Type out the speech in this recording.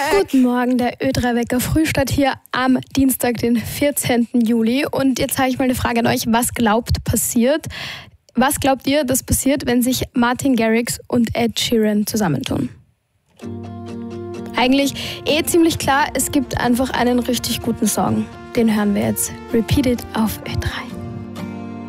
Guten Morgen, der Ö3-Wecker Frühstart hier am Dienstag, den 14. Juli. Und jetzt habe ich mal eine Frage an euch. Was glaubt passiert? Was glaubt ihr, das passiert, wenn sich Martin Garrix und Ed Sheeran zusammentun? Eigentlich ziemlich klar, es gibt einfach einen richtig guten Song. Den hören wir jetzt. Repeat It auf Ö3.